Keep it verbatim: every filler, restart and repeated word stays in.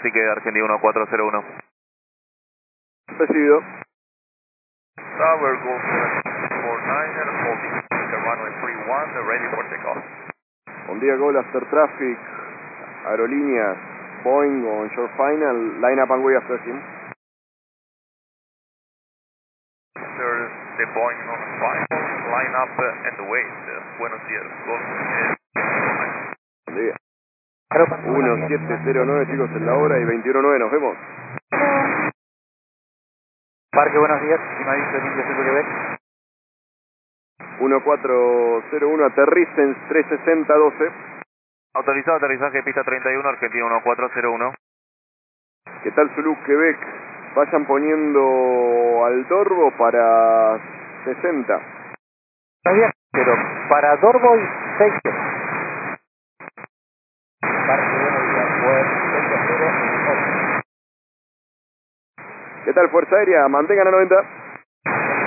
así que Argentina uno cuatro cero uno. Recibido. Tower Golf four nine and holding. The runway three one, ready for takeoff. Buen día, Gol, After Traffic, Aerolíneas, Boeing on short final, line up and way after him. After the Boeing on final, line up and wait. Uh, buenos días, Golf. Buen día. uno siete cero nueve, chicos, en la hora y veintiuno nueve, nos vemos. Parque, buenos días, estima dice el Indio Quebec. uno cuatro cero uno, aterricen trescientos sesenta doce. Autorizado aterrizaje pista treinta y uno, Argentina uno cuatro cero uno. ¿Qué tal Zulu, Quebec? Vayan poniendo al Dorbo para sesenta. Buenos días, pero para Dorbo y seis. Parque, buenos días, pues seis cero ocho. ¿Qué tal Fuerza Aérea? Mantengan a noventa.